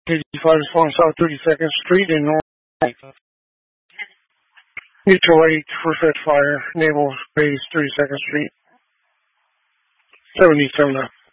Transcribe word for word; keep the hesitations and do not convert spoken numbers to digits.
eighty-five is falling south thirty-second Street in North. Mutual eight for Fed Fire, Naval Base thirty-second Street. seventy-seven